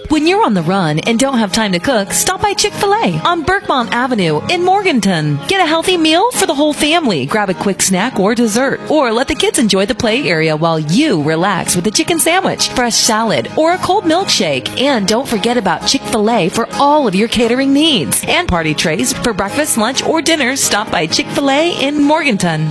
When you're on the run and don't have time to cook, stop by Chick-fil-A on Berkmont Avenue in Morganton. Get a healthy meal for the whole family. Grab a quick snack or dessert, or let the kids enjoy the play area while you relax with a chicken sandwich, fresh salad, or a cold milkshake. And don't forget about Chick-fil-A for all of your catering needs. And party trays for breakfast, lunch, or dinner. Stop by Chick-fil-A in Morganton.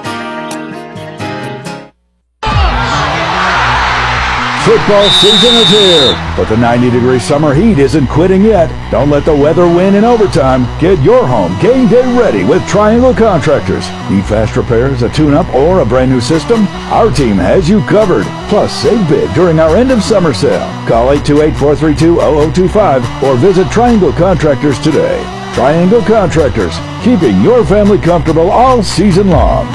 Football season is here, but the 90-degree summer heat isn't quitting yet. Don't let the weather win in overtime. Get your home game day ready with Triangle Contractors. Need fast repairs, a tune-up, or a brand new system? Our team has you covered. Plus, save big during our end of summer sale. Call 828-432-0025 or visit Triangle Contractors today. Triangle Contractors, keeping your family comfortable all season long.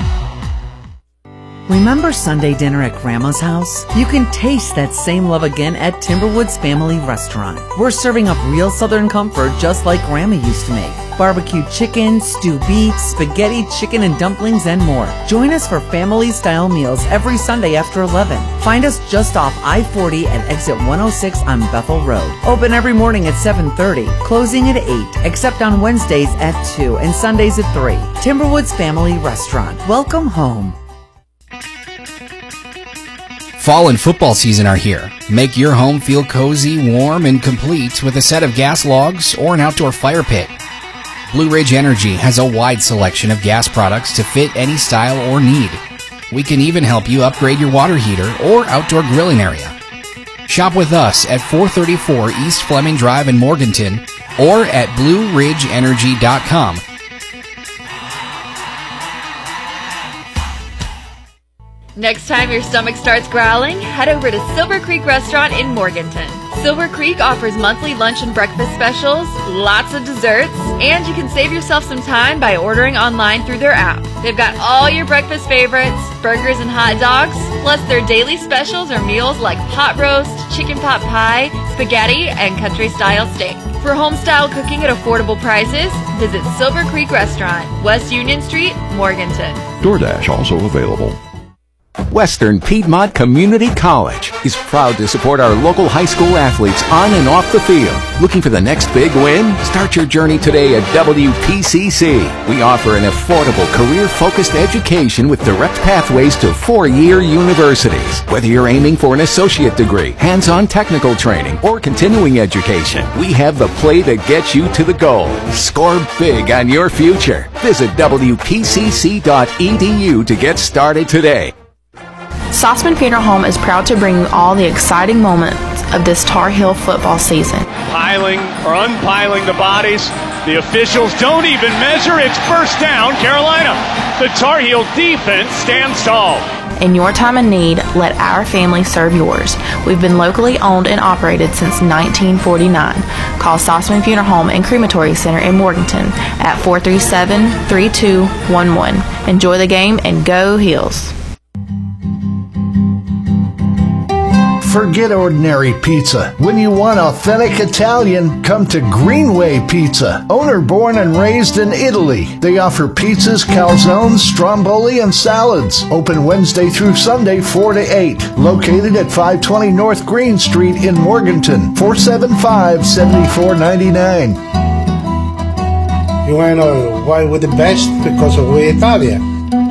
Remember Sunday dinner at Grandma's house? You can taste that same love again at Timberwoods Family Restaurant. We're serving up real Southern comfort just like Grandma used to make. Barbecued chicken, stewed beef, spaghetti, chicken and dumplings, and more. Join us for family-style meals every Sunday after 11. Find us just off I-40 at exit 106 on Bethel Road. Open every morning at 7:30, closing at 8, except on Wednesdays at 2 and Sundays at 3. Timberwoods Family Restaurant. Welcome home. Fall and football season are here. Make your home feel cozy, warm, and complete with a set of gas logs or an outdoor fire pit. Blue Ridge Energy has a wide selection of gas products to fit any style or need. We can even help you upgrade your water heater or outdoor grilling area. Shop with us at 434 East Fleming Drive in Morganton or at BlueRidgeEnergy.com. Next time your stomach starts growling, head over to Silver Creek Restaurant in Morganton. Silver Creek offers monthly lunch and breakfast specials, lots of desserts, and you can save yourself some time by ordering online through their app. They've got all your breakfast favorites, burgers and hot dogs, plus their daily specials are meals like pot roast, chicken pot pie, spaghetti, and country-style steak. For home-style cooking at affordable prices, visit Silver Creek Restaurant, West Union Street, Morganton. DoorDash also available. Western Piedmont Community College is proud to support our local high school athletes on and off the field. Looking for the next big win? Start your journey today at WPCC. We offer an affordable, career-focused education with direct pathways to four-year universities. Whether you're aiming for an associate degree, hands-on technical training, or continuing education, we have the play that gets you to the goal. Score big on your future. Visit WPCC.edu to get started today. Sossman Funeral Home is proud to bring you all the exciting moments of this Tar Heel football season. Piling or unpiling the bodies. The officials don't even measure. It's first down, Carolina. The Tar Heel defense stands tall. In your time of need, let our family serve yours. We've been locally owned and operated since 1949. Call Sossman Funeral Home and Crematory Center in Morganton at 437-3211. Enjoy the game and go Heels. Forget ordinary pizza. When you want authentic Italian, come to Greenway Pizza. Owner born and raised in Italy. They offer pizzas, calzones, stromboli, and salads. Open Wednesday through Sunday 4 to 8. Located at 520 North Green Street in Morganton. 475-7499. You want to know why we're the best? Because we're Italian.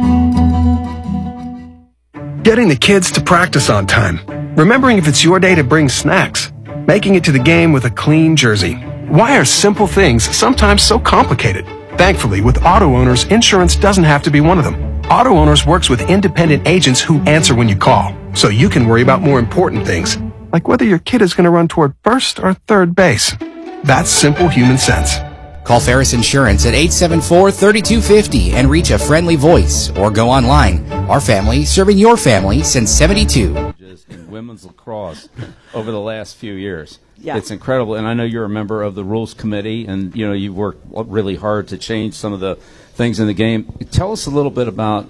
Getting the kids to practice on time. Remembering if it's your day to bring snacks. Making it to the game with a clean jersey. Why are simple things sometimes so complicated? Thankfully, with Auto Owners, insurance doesn't have to be one of them. Auto Owners works with independent agents who answer when you call, so you can worry about more important things, like whether your kid is going to run toward first or third base. That's simple human sense. Call Ferris Insurance at 874-3250 and reach a friendly voice, or go online. Our family, serving your family since 72. In women's lacrosse over the last few years. Yeah. It's incredible, and I know you're a member of the rules committee, and you know you've worked really hard to change some of the things in the game. Tell us a little bit about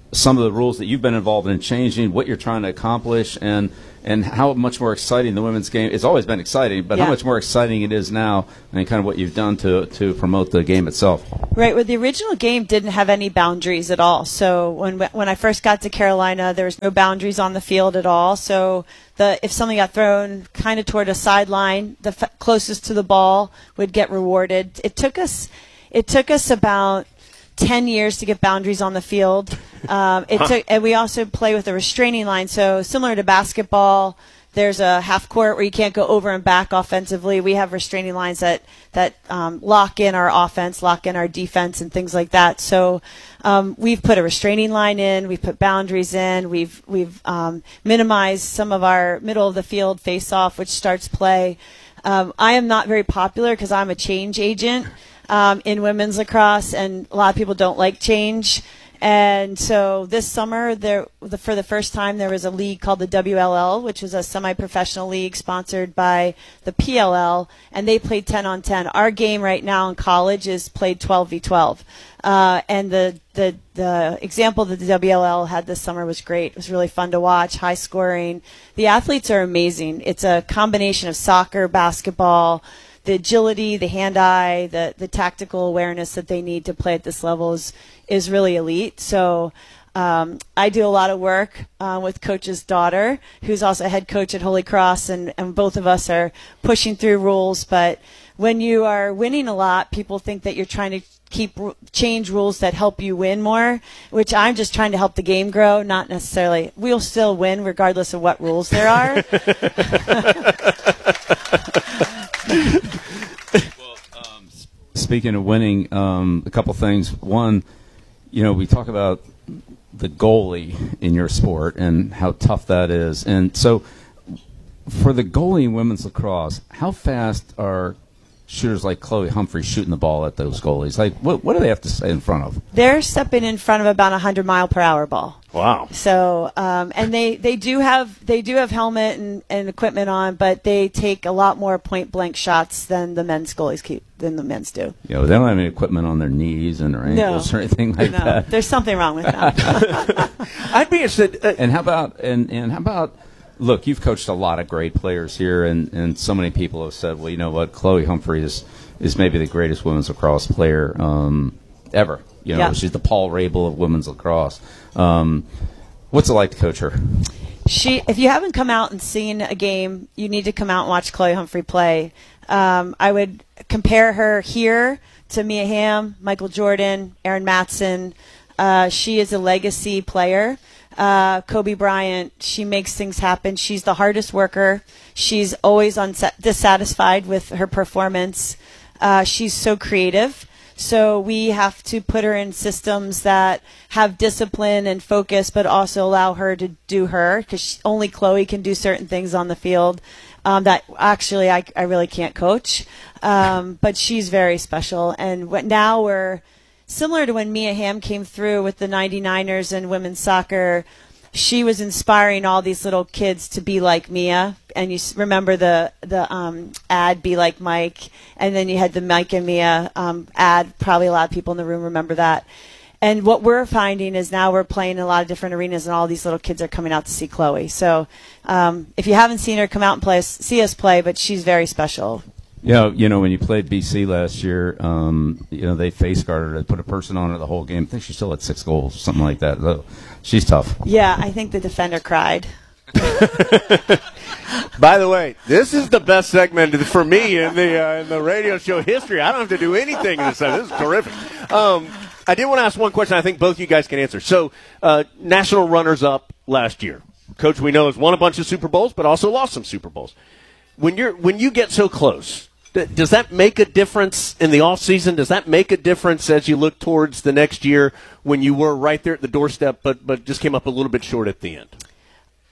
some of the rules that you've been involved in changing, what you're trying to accomplish, and how much more exciting the women's game. It's always been exciting, but how much more exciting it is now, and kind of what you've done to promote the game itself. Right. Well, the original game didn't have any boundaries at all. So when I first got to Carolina, there was no boundaries on the field at all. So if something got thrown kind of toward a sideline, the closest to the ball would get rewarded. It took us about 10 years to get boundaries on the field. And we also play with a restraining line. So similar to basketball, there's a half court where you can't go over and back offensively. We have restraining lines that lock in our offense, lock in our defense, and things like that. So we've put a restraining line in. We've put boundaries in. We've minimized some of our middle of the field face-off, which starts play. I am not very popular because I'm a change agent in women's lacrosse, and a lot of people don't like change. And so this summer, for the first time, there was a league called the WLL, which was a semi-professional league sponsored by the PLL, and they played 10-on-10. Our game right now in college is played 12v12. And the example that the WLL had this summer was great. It was really fun to watch, high scoring. The athletes are amazing. It's a combination of soccer, basketball, the agility, the hand-eye, the tactical awareness that they need to play at this level is really elite. So I do a lot of work with Coach's daughter, who's also a head coach at Holy Cross, and both of us are pushing through rules. But when you are winning a lot, people think that you're trying to change rules that help you win more, which I'm just trying to help the game grow, not necessarily. We'll still win regardless of what rules there are. Speaking of winning, a couple things. One, we talk about the goalie in your sport and how tough that is. And so for the goalie in women's lacrosse, how fast are shooters like Chloe Humphrey shooting the ball at those goalies? Like, what do they have to stay in front of? They're stepping in front of about 100-mile-per-hour ball. Wow. So, and they do have helmet and equipment on, but they take a lot more point blank shots than the men's goalies than the men's do. Yeah, they don't have any equipment on their knees and their ankles or anything like that. There's something wrong with that. I'd be interested. And how about? Look, you've coached a lot of great players here, and so many people have said, well, you know what, Chloe Humphrey is maybe the greatest women's lacrosse player ever. She's the Paul Rabel of women's lacrosse. What's it like to coach her? If you haven't come out and seen a game, you need to come out and watch Chloe Humphrey play. I would compare her here to Mia Hamm, Michael Jordan, Erin Matson. She is a legacy player. Kobe Bryant, she makes things happen. She's the hardest worker. She's always dissatisfied with her performance. She's so creative. So we have to put her in systems that have discipline and focus, but also allow her to do her, because only Chloe can do certain things on the field that actually I really can't coach. But she's very special. And now we're similar to when Mia Hamm came through with the 99ers and women's soccer. She was inspiring all these little kids to be like Mia. And you remember the ad, Be Like Mike, and then you had the Mike and Mia ad. Probably a lot of people in the room remember that. And what we're finding is now we're playing in a lot of different arenas, and all these little kids are coming out to see Chloe. So if you haven't seen her, come out and see us play, but she's very special. Yeah, when you played BC last year, they face guarded her, put a person on her the whole game. I think she still had 6 goals, something like that. So she's tough. Yeah, I think the defender cried. By the way, this is the best segment for me in the radio show history. I don't have to do anything in this segment. This is terrific. I did want to ask one question I think both you guys can answer. So, national runners-up last year. Coach, we know, has won a bunch of Super Bowls, but also lost some Super Bowls. When you get so close, does that make a difference in the offseason? Does that make a difference as you look towards the next year when you were right there at the doorstep but just came up a little bit short at the end?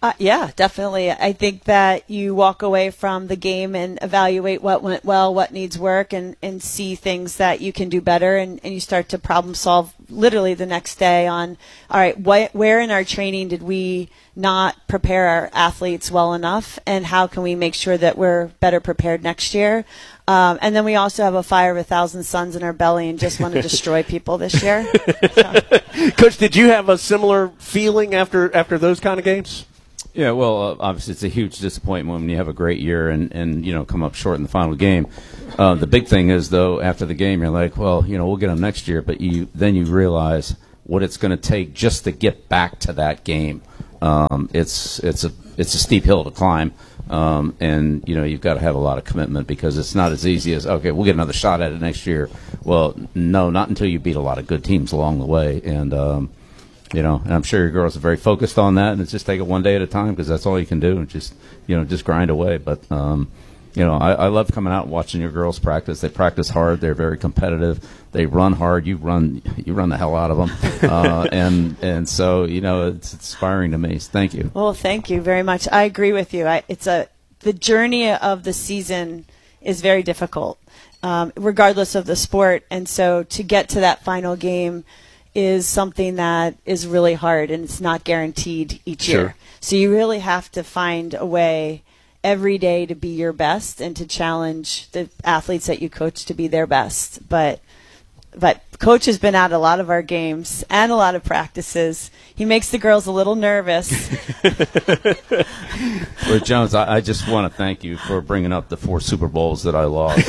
Yeah, definitely. I think that you walk away from the game and evaluate what went well, what needs work, and see things that you can do better, and you start to problem solve literally the next day on, all right, where in our training did we not prepare our athletes well enough, and how can we make sure that we're better prepared next year? And then we also have a fire of 1,000 suns in our belly and just want to destroy people this year. So. Coach, did you have a similar feeling after those kind of games? Yeah, well, obviously it's a huge disappointment when you have a great year and come up short in the final game. The big thing is, though, after the game, you're like, well, we'll get them next year, but then you realize what it's going to take just to get back to that game. It's a steep hill to climb, and you've got to have a lot of commitment, because it's not as easy as, okay, we'll get another shot at it next year. Well, no, not until you beat a lot of good teams along the way, and I'm sure your girls are very focused on that, and it's just take it one day at a time, because that's all you can do, and just grind away. But I love coming out and watching your girls practice. They practice hard. They're very competitive. They run hard. You run the hell out of them, and so it's inspiring to me. So thank you. Well, thank you very much. I agree with you. The journey of the season is very difficult, regardless of the sport, and so to get to that final game is something that is really hard, and it's not guaranteed each year. So you really have to find a way every day to be your best and to challenge the athletes that you coach to be their best. But Coach has been at a lot of our games and a lot of practices. He makes the girls a little nervous. Well, Jones, I just want to thank you for bringing up the 4 Super Bowls that I lost.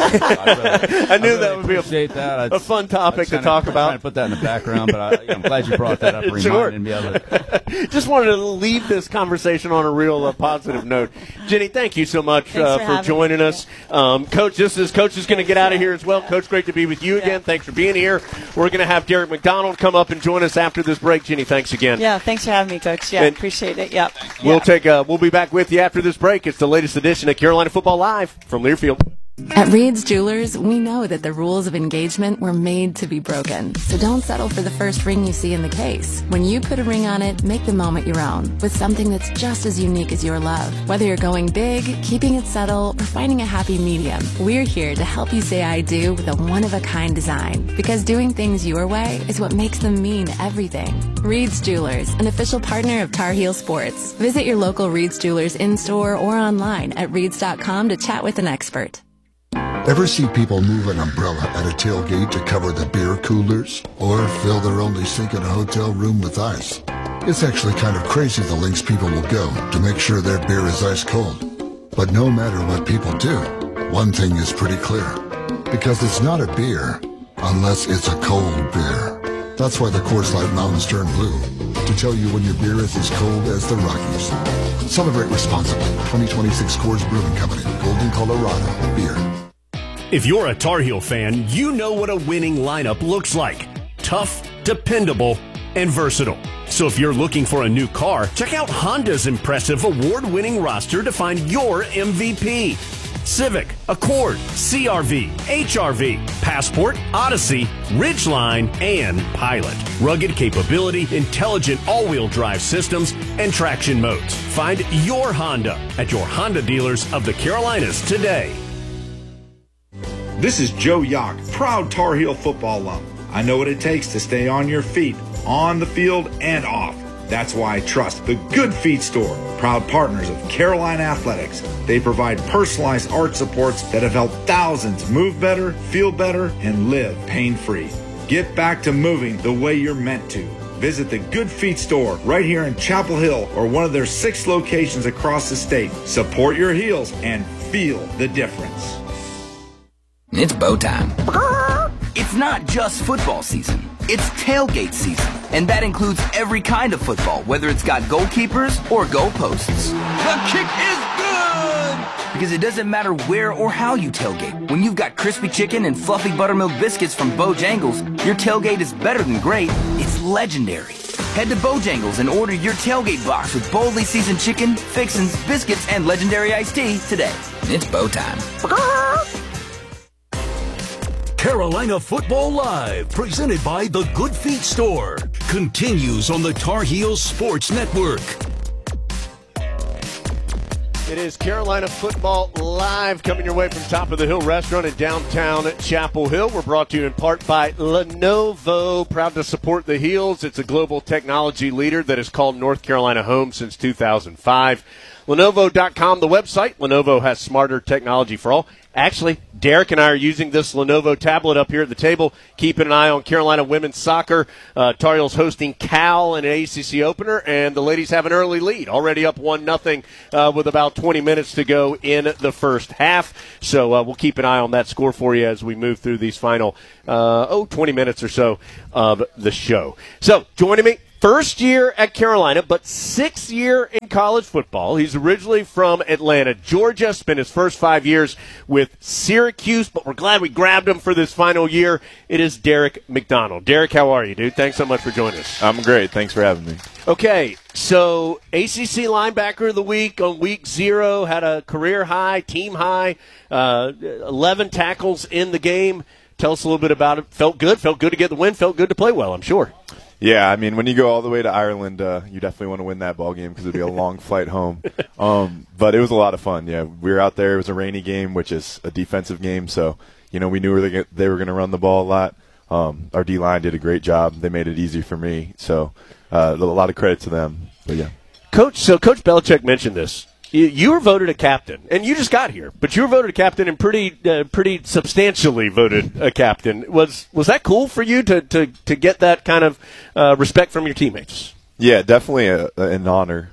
I knew that would be a fun topic to talk about. I'm trying to put that in the background, but I'm glad you brought that up and reminded me of it. Just wanted to leave this conversation on a real positive note. Jenny, thank you so much for joining us. Coach, Coach is going to get out of here as well. Coach, great to be with you again. Thanks for being here. We're going to have Derek McDonald come up and join us after this break. Jenny, thanks again. Yeah, thanks for having me, Coach. Yeah, appreciate it. Yep. We'll be back with you after this break. It's the latest edition of Carolina Football Live from Learfield. At Reed's Jewelers, we know that the rules of engagement were made to be broken. So don't settle for the first ring you see in the case. When you put a ring on it, make the moment your own with something that's just as unique as your love. Whether you're going big, keeping it subtle, or finding a happy medium, we're here to help you say I do with a one-of-a-kind design. Because doing things your way is what makes them mean everything. Reed's Jewelers, an official partner of Tar Heel Sports. Visit your local Reed's Jewelers in-store or online at reeds.com to chat with an expert. Ever see people move an umbrella at a tailgate to cover the beer coolers? Or fill their only sink in a hotel room with ice? It's actually kind of crazy the lengths people will go to make sure their beer is ice cold. But no matter what people do, one thing is pretty clear. Because it's not a beer unless it's a cold beer. That's why the Coors Light Mountains turn blue. To tell you when your beer is as cold as the Rockies. Celebrate responsibly. 2026 Coors Brewing Company. Golden, Colorado. Beer. If you're a Tar Heel fan, you know what a winning lineup looks like. Tough, dependable, and versatile. So if you're looking for a new car, check out Honda's impressive award-winning roster to find your MVP. Civic, Accord, CR-V, HR-V, Passport, Odyssey, Ridgeline, and Pilot. Rugged capability, intelligent all-wheel drive systems, and traction modes. Find your Honda at your Honda dealers of the Carolinas today. This is Joe Yock, proud Tar Heel football alum. I know what it takes to stay on your feet, on the field and off. That's why I trust the Good Feet Store, proud partners of Carolina Athletics. They provide personalized arch supports that have helped thousands move better, feel better, and live pain-free. Get back to moving the way you're meant to. Visit the Good Feet Store right here in Chapel Hill or one of their 6 locations across the state. Support your heels and feel the difference. It's bow time. It's not just football season. It's tailgate season. And that includes every kind of football, whether it's got goalkeepers or goalposts. The kick is good! Because it doesn't matter where or how you tailgate. When you've got crispy chicken and fluffy buttermilk biscuits from Bojangles, your tailgate is better than great. It's legendary. Head to Bojangles and order your tailgate box with boldly seasoned chicken, fixins, biscuits, and legendary iced tea today. It's bow time. Carolina Football Live, presented by the Good Feet Store, continues on the Tar Heels Sports Network. It is Carolina Football Live coming your way from Top of the Hill Restaurant in downtown Chapel Hill. We're brought to you in part by Lenovo, proud to support the Heels. It's a global technology leader that has called North Carolina home since 2005. Lenovo.com, the website. Lenovo has smarter technology for all. Actually, Derek and I are using this Lenovo tablet up here at the table, keeping an eye on Carolina women's soccer. Tar Heels hosting Cal in an ACC opener, and the ladies have an early lead, already up 1-0 with about 20 minutes to go in the first half. So we'll keep an eye on that score for you as we move through these final 20 minutes or so of the show. So joining me, first year at Carolina, but sixth year in college football. He's originally from Atlanta, Georgia, spent his first 5 years with Syracuse, but we're glad we grabbed him for this final year. It is Derek McDonald. Derek, how are you, dude? Thanks so much for joining us. I'm great. Thanks for having me. Okay, so ACC Linebacker of the Week on week 0, had a career high, team high, 11 tackles in the game. Tell us a little bit about it. Felt good to get the win, felt good to play well, I'm sure. Yeah, I mean, when you go all the way to Ireland, you definitely want to win that ball game because it'd be a long flight home. But it was a lot of fun. Yeah, we were out there. It was a rainy game, which is a defensive game. So, we knew they were going to run the ball a lot. Our D-line did a great job. They made it easy for me. So a lot of credit to them. But, yeah. Coach Belichick mentioned this. You were voted a captain, and you just got here, but you were voted a captain and pretty substantially voted a captain. Was that cool for you to get that kind of respect from your teammates? Yeah, definitely an honor.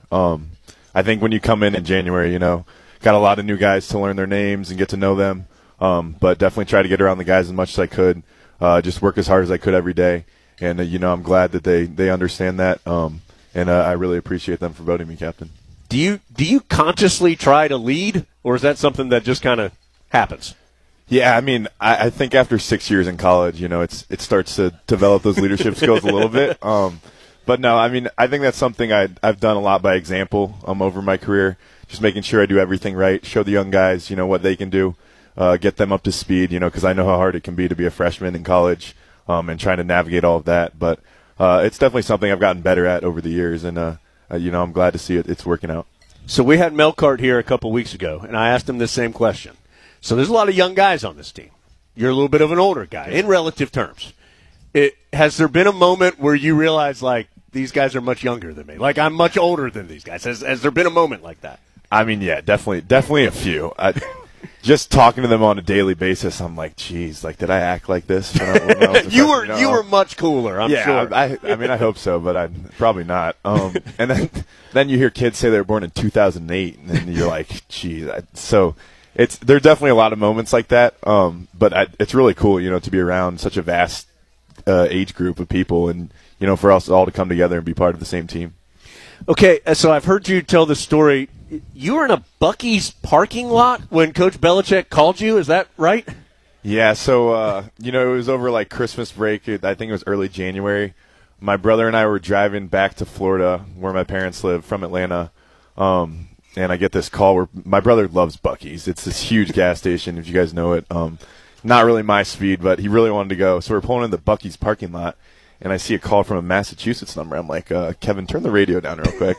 I think when you come in January, got a lot of new guys to learn their names and get to know them, but definitely try to get around the guys as much as I could, just work as hard as I could every day. And, I'm glad that they understand that, and I really appreciate them for voting me captain. Do you consciously try to lead, or is that something that just kind of happens? Yeah, I mean, I think after 6 years in college, it starts to develop those leadership skills a little bit. But no, I mean, I think that's something I've done a lot by example over my career, just making sure I do everything right, show the young guys, what they can do, get them up to speed, because I know how hard it can be to be a freshman in college and trying to navigate all of that. But it's definitely something I've gotten better at over the years, and I'm glad to see it's working out. So we had Melkart here a couple weeks ago, and I asked him this same question. So there's a lot of young guys on this team. You're a little bit of an older guy, in relative terms. Has there been a moment where you realize, like, these guys are much younger than me? Like, I'm much older than these guys. Has there been a moment like that? I mean, yeah, definitely a few. Just talking to them on a daily basis, I'm like, geez, like, did I act like this? When I was you were much cooler, I'm sure. I mean, I hope so, but I'm probably not. And then you hear kids say they were born in 2008, and then you're like, geez. So there's definitely a lot of moments like that. But it's really cool, to be around such a vast age group of people, and for us all to come together and be part of the same team. Okay, so I've heard you tell this story. You were in a Buc-ee's parking lot when Coach Belichick called you. Is that right? Yeah, so, it was over, like, Christmas break. I think it was early January. My brother and I were driving back to Florida, where my parents live, from Atlanta, and I get this call where my brother loves Buc-ee's. It's this huge gas station, if you guys know it. Not really my speed, but he really wanted to go. So we're pulling in the Buc-ee's parking lot, and I see a call from a Massachusetts number. I'm like, Kevin, turn the radio down real quick.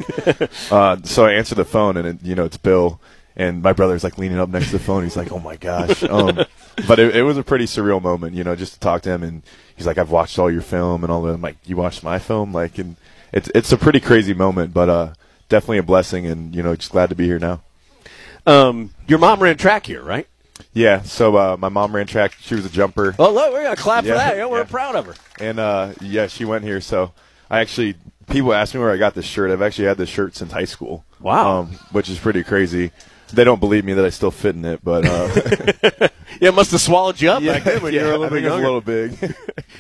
So I answer the phone, and it's Bill. And my brother's like leaning up next to the phone. He's like, oh my gosh. But it was a pretty surreal moment, just to talk to him. And he's like, I've watched all your film and all that. I'm like, you watched my film? Like, and it's a pretty crazy moment, but definitely a blessing, and just glad to be here now. Your mom ran track here, right? Yeah, so my mom ran track. She was a jumper. Oh, look, we're going to clap for that. Yeah, we're proud of her. And, she went here. So people ask me where I got this shirt. I've actually had this shirt since high school. Wow. Which is pretty crazy. They don't believe me that I still fit in it, but yeah, it must have swallowed you up back then when you were a little bit younger. A little big.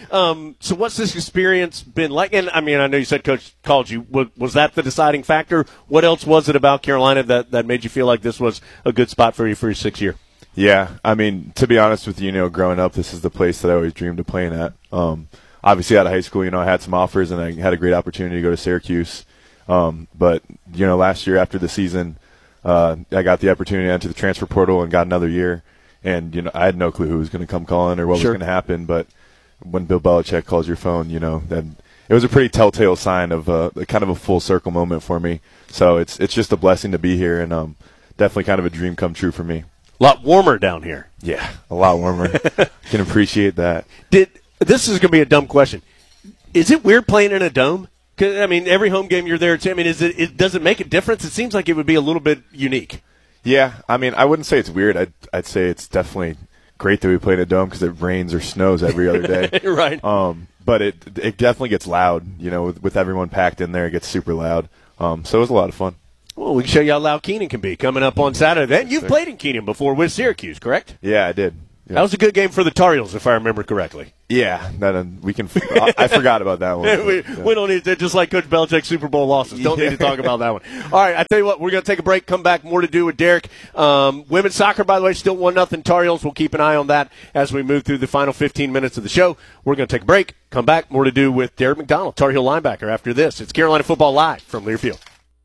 So what's this experience been like? And I mean, I know you said Coach called you. Was that the deciding factor? What else was it about Carolina that made you feel like this was a good spot for you for your 6th year? Yeah, I mean, to be honest with you, growing up, this is the place that I always dreamed of playing at. Obviously, out of high school, I had some offers, and I had a great opportunity to go to Syracuse. But last year after the season, I got the opportunity to enter the transfer portal and got another year. And, I had no clue who was going to come calling or what was going to happen. But when Bill Belichick calls your phone, then it was a pretty telltale sign of kind of a full circle moment for me. So it's just a blessing to be here and definitely kind of a dream come true for me. A lot warmer down here. Yeah, a lot warmer. Can appreciate that. This is going to be a dumb question. Is it weird playing in a dome? 'Cause, I mean, every home game you're there. I mean, does it make a difference? It seems like it would be a little bit unique. Yeah, I mean, I wouldn't say it's weird. I'd say it's definitely great that we play in a dome because it rains or snows every other day. Right. But it definitely gets loud. With everyone packed in there, it gets super loud. So it was a lot of fun. Well, we can show you how loud Keenan can be coming up on Saturday. And you've played in Keenan before with Syracuse, correct? Yeah, I did. Yeah. That was a good game for the Tar Heels, if I remember correctly. Yeah, we can. I forgot about that one. We don't need to, just like Coach Belichick's Super Bowl losses. Don't need to talk about that one. All right, I tell you what, we're going to take a break, come back, more to do with Derek. Women's soccer, by the way, still 1-0 Tar Heels. We'll keep an eye on that as we move through the final 15 minutes of the show. We're going to take a break, come back, more to do with Derek McDonald, Tar Heel linebacker, after this. It's Carolina Football Live from Learfield.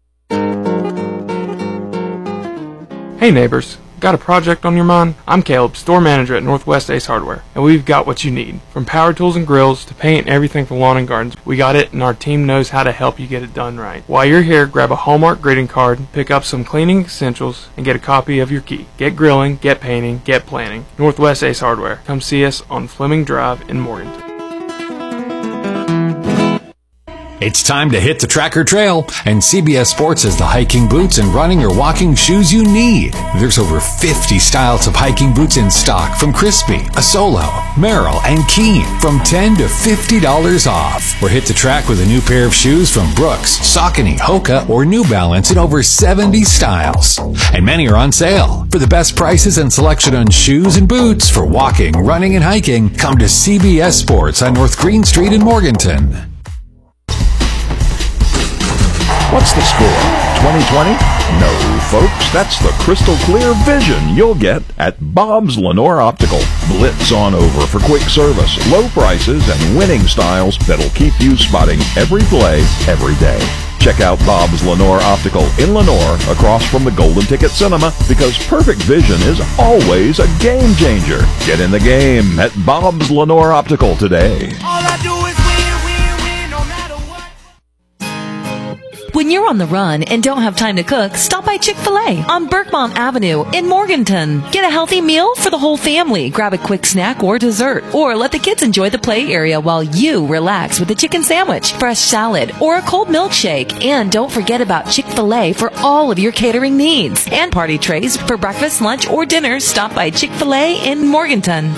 Hey neighbors, got a project on your mind? I'm Caleb, store manager at Northwest Ace Hardware, and we've got what you need. From power tools and grills to paint and everything for lawn and gardens, we got it, and our team knows how to help you get it done right. While you're here, grab a Hallmark greeting card, pick up some cleaning essentials, and get a copy of your key. Get grilling, get painting, get planning. Northwest Ace Hardware. Come see us on Fleming Drive in Morganton. It's time to hit the track or trail, and CBS Sports has the hiking boots and running or walking shoes you need. There's over 50 styles of hiking boots in stock from Crispy, Asolo, Merrill, and Keen, from $10 to $50 off. Or hit the track with a new pair of shoes from Brooks, Saucony, Hoka, or New Balance in over 70 styles. And many are on sale. For the best prices and selection on shoes and boots for walking, running, and hiking, come to CBS Sports on North Green Street in Morganton. What's the score? 2020? No, folks, that's the crystal clear vision you'll get at Bob's Lenore Optical. Blitz on over for quick service, low prices, and winning styles that'll keep you spotting every play, every day. Check out Bob's Lenore Optical in Lenore, across from the Golden Ticket Cinema, because perfect vision is always a game changer. Get in the game at Bob's Lenore Optical today. All I do is win, no matter what. When you're on the run and don't have time to cook, stop by Chick-fil-A on Berkmont Avenue in Morganton. Get a healthy meal for the whole family. Grab a quick snack or dessert, or let the kids enjoy the play area while you relax with a chicken sandwich, fresh salad, or a cold milkshake. And don't forget about Chick-fil-A for all of your catering needs. And party trays for breakfast, lunch, or dinner. Stop by Chick-fil-A in Morganton.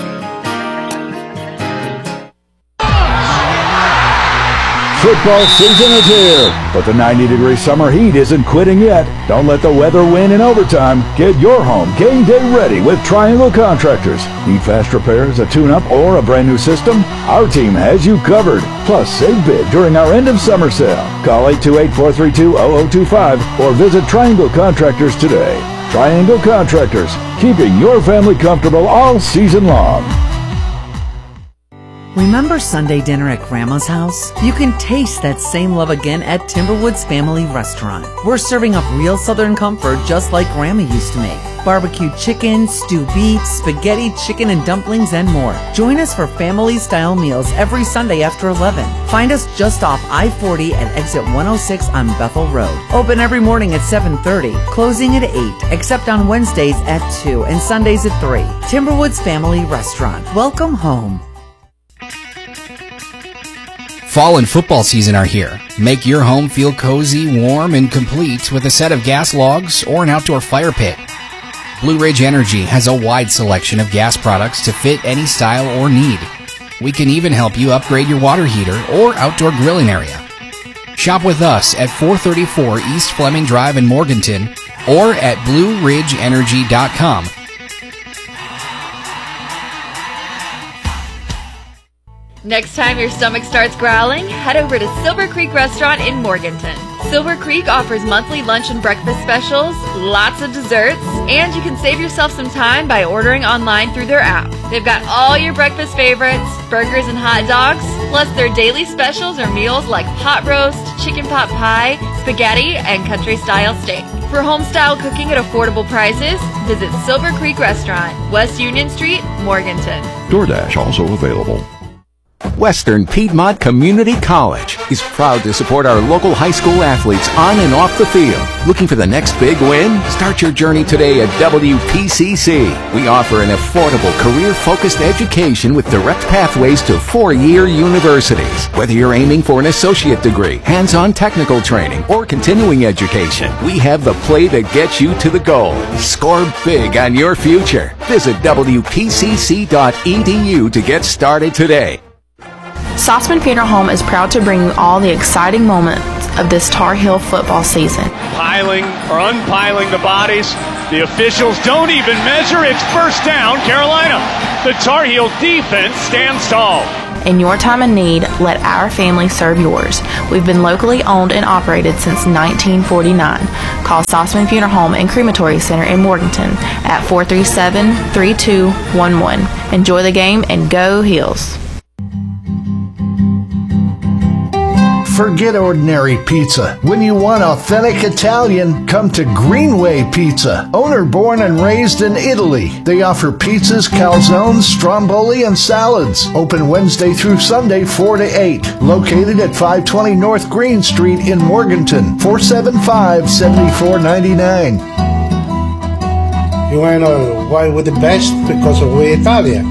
Football season is here, but the 90-degree summer heat isn't quitting yet. Don't let the weather win in overtime. Get your home game day ready with Triangle Contractors. Need fast repairs, a tune-up, or a brand new system? Our team has you covered. Plus, save big during our end of summer sale. Call 828-432-0025 or visit Triangle Contractors today. Triangle Contractors, keeping your family comfortable all season long. Remember Sunday dinner at Grandma's house? You can taste that same love again at Timberwoods Family Restaurant. We're serving up real Southern comfort just like Grandma used to make. Barbecued chicken, stewed beef, spaghetti, chicken and dumplings, and more. Join us for family-style meals every Sunday after 11. Find us just off I-40 at exit 106 on Bethel Road. Open every morning at 7:30, closing at 8, except on Wednesdays at 2 and Sundays at 3. Timberwoods Family Restaurant. Welcome home. Fall and football season are here. Make your home feel cozy, warm, and complete with a set of gas logs or an outdoor fire pit. Blue Ridge Energy has a wide selection of gas products to fit any style or need. We can even help you upgrade your water heater or outdoor grilling area. Shop with us at 434 East Fleming Drive in Morganton or at BlueRidgeEnergy.com. Next time your stomach starts growling, head over to Silver Creek Restaurant in Morganton. Silver Creek offers monthly lunch and breakfast specials, lots of desserts, and you can save yourself some time by ordering online through their app. They've got all your breakfast favorites, burgers and hot dogs, plus their daily specials are meals like pot roast, chicken pot pie, spaghetti, and country-style steak. For home-style cooking at affordable prices, visit Silver Creek Restaurant, West Union Street, Morganton. DoorDash also available. Western Piedmont Community College is proud to support our local high school athletes on and off the field. Looking for the next big win? Start your journey today at WPCC. We offer an affordable, career-focused education with direct pathways to 4-year universities. Whether you're aiming for an associate degree, hands-on technical training, or continuing education, we have the play that gets you to the goal. Score big on your future. Visit WPCC.edu to get started today. Sossman Funeral Home is proud to bring you all the exciting moments of this Tar Heel football season. Piling or unpiling the bodies. The officials don't even measure. It's first down, Carolina. The Tar Heel defense stands tall. In your time of need, let our family serve yours. We've been locally owned and operated since 1949. Call Sossman Funeral Home and Crematory Center in Morganton at 437-3211. Enjoy the game and go Heels. Forget ordinary pizza. When you want authentic Italian, come to Greenway Pizza. Owner born and raised in Italy. They offer pizzas, calzones, stromboli, and salads. Open Wednesday through Sunday 4 to 8. Located at 520 North Green Street in Morganton. 475-7499. You want to know why we're the best? Because we're Italian.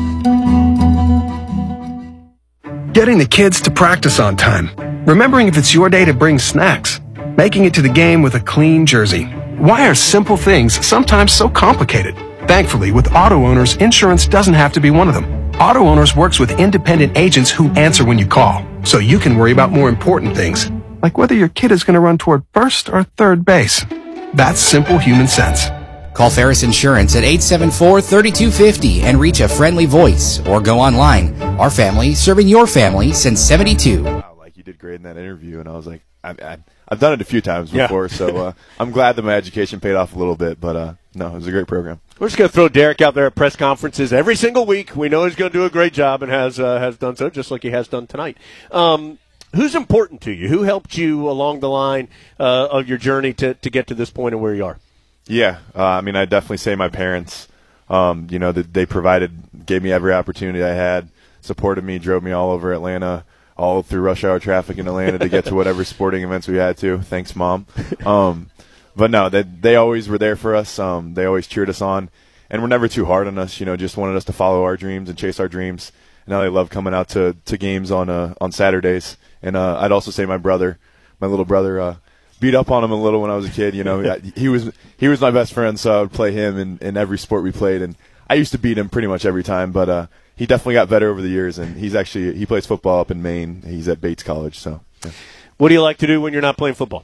Getting the kids to practice on time. Remembering if it's your day to bring snacks. Making it to the game with a clean jersey. Why are simple things sometimes so complicated? Thankfully, with auto owners, insurance doesn't have to be one of them. Auto Owners works with independent agents who answer when you call, so you can worry about more important things, like whether your kid is going to run toward first or third base. That's simple human sense. Call Ferris Insurance at 874-3250 and reach a friendly voice, or go online. Our family, serving your family since 72. Wow, like you did great in that interview, and I was like, I've done it a few times before, so I'm glad that my education paid off a little bit, but no, it was a great program. We're just going to throw Derek out there at press conferences every single week. We know he's going to do a great job and has done so, just like he has done tonight. Who's important to you? Who helped you along the line of your journey to get to this point and where you are? Yeah, I mean, I definitely say my parents. That they gave me every opportunity I had, supported me, drove me all over Atlanta, all through rush hour traffic in Atlanta to get to whatever sporting events we had to. Thanks, Mom. But no, they always were there for us. They always cheered us on, and were never too hard on us. Just wanted us to follow our dreams and chase our dreams. And now they love coming out to games on Saturdays. And I'd also say my little brother, beat up on him a little when I was a kid. He was my best friend, so I would play him in every sport we played, and I used to beat him pretty much every time. But he definitely got better over the years, and he plays football up in Maine. He's at Bates College. So, yeah. What do you like to do when you're not playing football?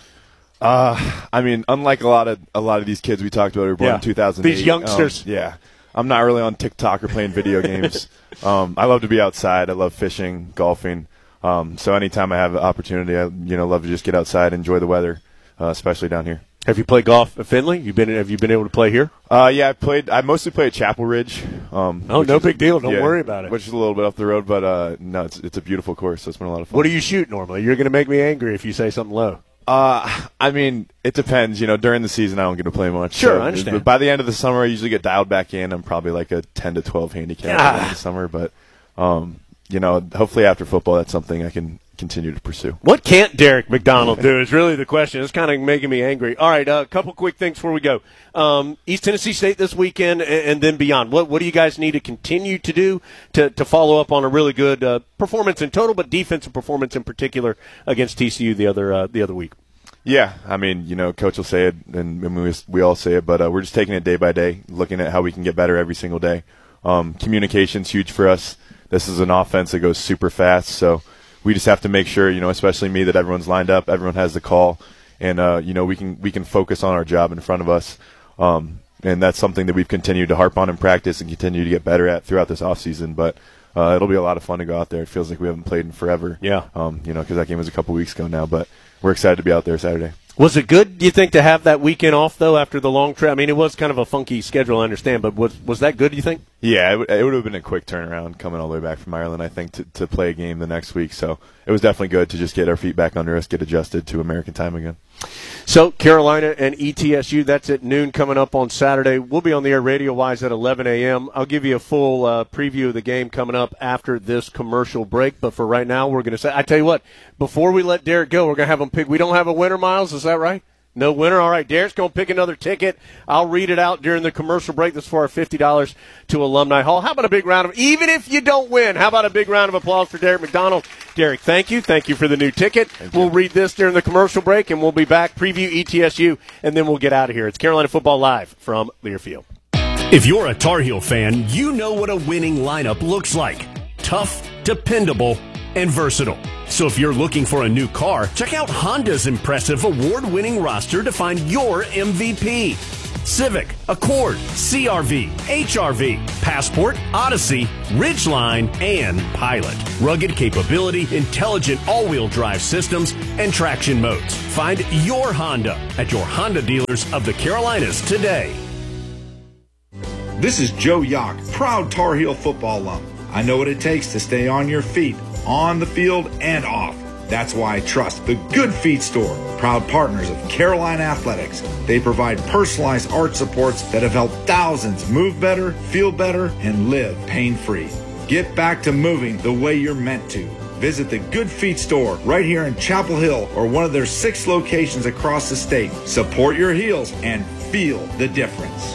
I mean, unlike a lot of these kids we talked about who were born in 2008, these youngsters. I'm not really on TikTok or playing video games. I love to be outside. I love fishing, golfing. So anytime I have the opportunity, I love to just get outside, enjoy the weather, especially down here. Have you played golf at Findlay? Have you been able to play here? Yeah, I mostly play at Chapel Ridge. No big deal. Don't worry about it. Which is a little bit up the road, but no, it's a beautiful course. So it's been a lot of fun. What do you shoot normally? You're going to make me angry if you say something low. I mean, it depends. During the season, I don't get to play much. Sure, so, I understand. But by the end of the summer, I usually get dialed back in. I'm probably like a 10 to 12 handicap at the end of the summer, but hopefully after football, that's something I can continue to pursue. What can't Derek McDonald do is really the question. It's kind of making me angry. All right, a couple quick things before we go. East Tennessee State this weekend and then beyond. What do you guys need to continue to do to follow up on a really good performance in total, but defensive performance in particular against TCU the other week? Yeah, I mean, Coach will say it, and we all say it, but we're just taking it day by day, looking at how we can get better every single day. Communication's huge for us. This is an offense that goes super fast, so we just have to make sure, especially me, that everyone's lined up, everyone has the call, and we can focus on our job in front of us. And that's something that we've continued to harp on in practice and continue to get better at throughout this offseason. But it'll be a lot of fun to go out there. It feels like we haven't played in forever. Yeah. Because that game was a couple weeks ago now, but we're excited to be out there Saturday. Was it good, do you think, to have that weekend off, though, after the long trip? I mean, it was kind of a funky schedule, I understand, but was that good, do you think? Yeah, it would have been a quick turnaround coming all the way back from Ireland, I think, to play a game the next week. So it was definitely good to just get our feet back under us, get adjusted to American time again. So Carolina and ETSU, that's at noon coming up on Saturday. We'll be on the air radio-wise at 11 a.m. I'll give you a full preview of the game coming up after this commercial break. But for right now, we're going to say, I tell you what, before we let Derek go, we're going to have him pick. We don't have a winner, Miles, is that right? No winner? All right, Derek's going to pick another ticket. I'll read it out during the commercial break. That's for our $50 to Alumni Hall. How about a big round of, even if you don't win, how about a big round of applause for Derek McDonald? Derek, thank you. Thank you for the new ticket. We'll read this during the commercial break, and we'll be back, preview ETSU, and then we'll get out of here. It's Carolina Football Live from Learfield. If you're a Tar Heel fan, you know what a winning lineup looks like. Tough, dependable, and versatile. So if you're looking for a new car, check out Honda's impressive award-winning roster to find your MVP. Civic, Accord, CR-V, HR-V, Passport, Odyssey, Ridgeline, and Pilot. Rugged capability, intelligent all-wheel drive systems, and traction modes. Find your Honda at your Honda dealers of the Carolinas today. This is Joe Yock, proud Tar Heel football alum. I know what it takes to stay on your feet, on the field and off. That's why I trust the Good Feet Store, proud partners of Carolina Athletics. They provide personalized arch supports that have helped thousands move better, feel better, and live pain-free. Get back to moving the way you're meant to. Visit the Good Feet Store right here in Chapel Hill or one of their 6 locations across the state. Support your heels and feel the difference.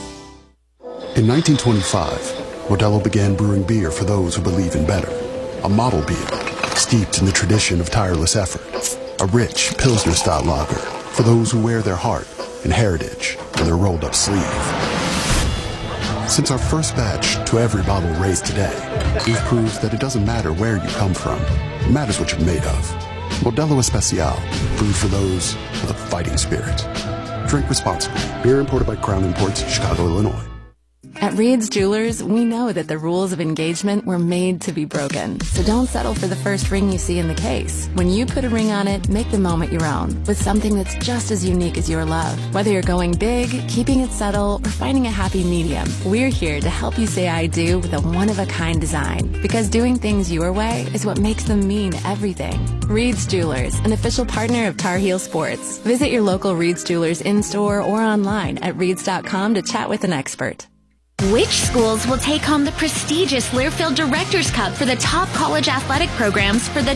In 1925, Modelo began brewing beer for those who believe in better. A model beer, steeped in the tradition of tireless effort. A rich Pilsner-style lager for those who wear their heart and heritage in their rolled-up sleeve. Since our first batch to every bottle raised today, we've proved that it doesn't matter where you come from. It matters what you're made of. Modelo Especial, brewed for those with a fighting spirit. Drink responsibly. Beer imported by Crown Imports, Chicago, Illinois. At Reed's Jewelers, we know that the rules of engagement were made to be broken. So don't settle for the first ring you see in the case. When you put a ring on it, make the moment your own with something that's just as unique as your love. Whether you're going big, keeping it subtle, or finding a happy medium, we're here to help you say I do with a one-of-a-kind design. Because doing things your way is what makes them mean everything. Reed's Jewelers, an official partner of Tar Heel Sports. Visit your local Reed's Jewelers in-store or online at reeds.com to chat with an expert. Which schools will take home the prestigious Learfield Directors Cup for the top college athletic programs for the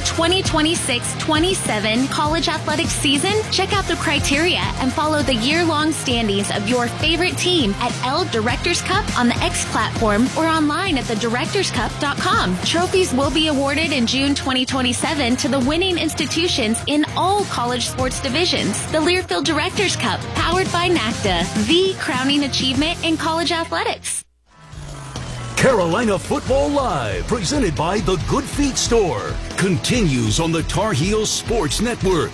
2026-27 college athletics season? Check out the criteria and follow the year-long standings of your favorite team at L Directors Cup on the X platform or online at thedirectorscup.com. Trophies will be awarded in June 2027 to the winning institutions in all college sports divisions. The Learfield Directors Cup, powered by NACDA, the crowning achievement in college athletics. Carolina Football Live, presented by the Good Feet Store, continues on the Tar Heels Sports Network.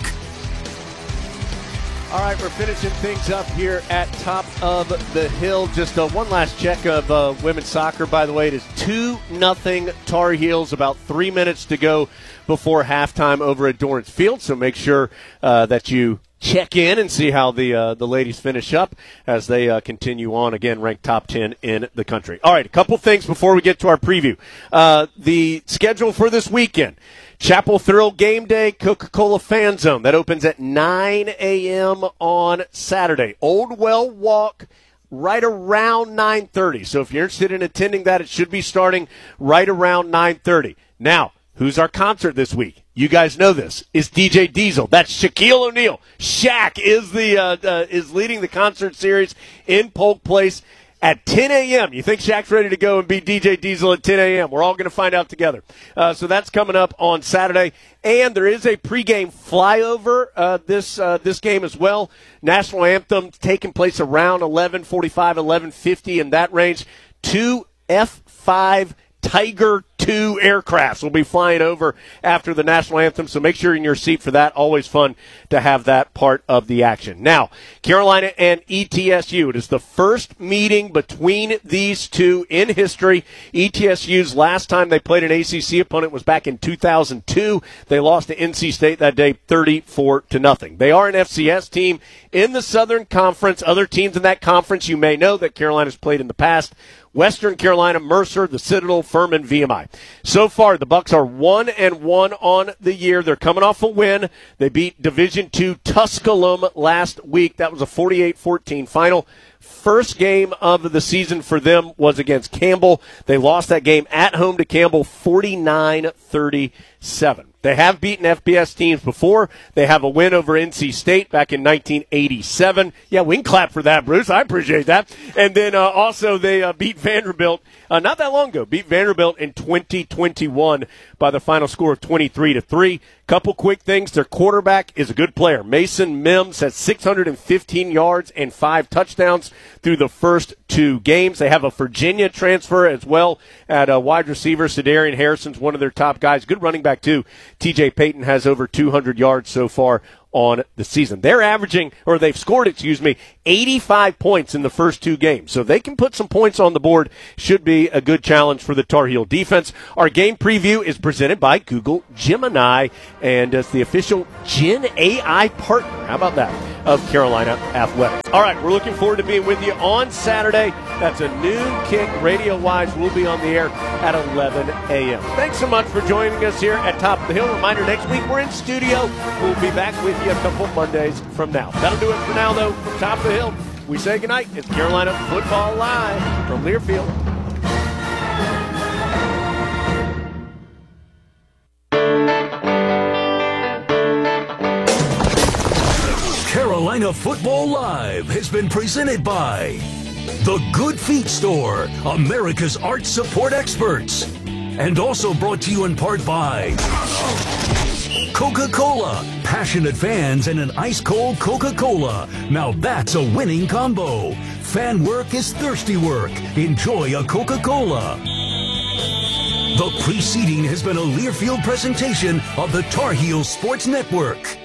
All right, we're finishing things up here at Top of the Hill. Just one last check of women's soccer, by the way. It is 2-0 Tar Heels, about 3 minutes to go before halftime over at Dorrance Field, so make sure that you check in and see how the ladies finish up as they continue on, again, ranked top 10 in the country. All right, a couple things before we get to our preview. The schedule for this weekend: Chapel Thrill Game Day, Coca-Cola Fan Zone. That opens at 9 a.m. on Saturday. Old Well Walk right around 9:30. So if you're interested in attending that, it should be starting right around 9:30. Now, who's our concert this week? You guys know this. It's DJ Diesel. That's Shaquille O'Neal. Shaq is is leading the concert series in Polk Place at 10 a.m. You think Shaq's ready to go and beat DJ Diesel at 10 a.m.? We're all going to find out together. So that's coming up on Saturday. And there is a pregame flyover this game as well. National Anthem taking place around 11:45, 11:50 in that range. 2 F-5 Tiger II aircrafts will be flying over after the national anthem, so make sure you're in your seat for that. Always fun to have that part of the action. Now, Carolina and ETSU. It is the first meeting between these two in history. ETSU's last time they played an ACC opponent was back in 2002. They lost to NC State that day 34-0. They are an FCS team in the Southern Conference. Other teams in that conference you may know that Carolina's played in the past Western Carolina, Mercer, the Citadel, Furman, VMI. So far, the Bucks are 1-1 on the year. They're coming off a win. They beat Division II Tusculum last week. That was a 48-14 final. First game of the season for them was against Campbell. They lost that game at home to Campbell 49-37. They have beaten FBS teams before. They have a win over NC State back in 1987. Yeah, we can clap for that, Bruce. I appreciate that. And then also they beat Vanderbilt not that long ago. Beat Vanderbilt in 2021 by the final score of 23-3. Couple quick things. Their quarterback is a good player. Mason Mims has 615 yards and 5 touchdowns through the first 2 games. They have a Virginia transfer as well at wide receiver. Cedarian Harrison's one of their top guys. Good running back, too. TJ Payton has over 200 yards so far on the season. They're averaging, or they've scored, 85 points in the first 2 games. So they can put some points on the board. Should be a good challenge for the Tar Heel defense. Our game preview is presented by Google Gemini, and it's the official Gen AI partner. How about that? Of Carolina Athletics. All right, we're looking forward to being with you on Saturday. That's a noon kick radio-wise. We'll be on the air at 11 a.m. Thanks so much for joining us here at Top of the Hill. Reminder, next week we're in studio. We'll be back with you a couple Mondays from now. That'll do it for now, though. From Top of the Hill, we say goodnight. It's Carolina Football Live from Learfield. Carolina Football Live has been presented by The Good Feet Store, America's art support experts. And also brought to you in part by Coca-Cola, passionate fans and an ice-cold Coca-Cola. Now that's a winning combo. Fan work is thirsty work. Enjoy a Coca-Cola. The preceding has been a Learfield presentation of the Tar Heels Sports Network.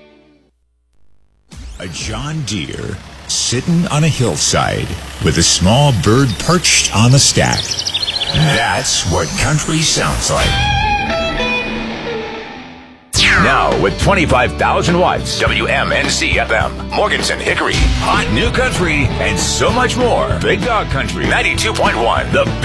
A John Deere sitting on a hillside with a small bird perched on the stack. That's what country sounds like. Now with 25,000 watts, WMNC FM, Morganton, Hickory, hot new country, and so much more. Big Dog Country 92.1, the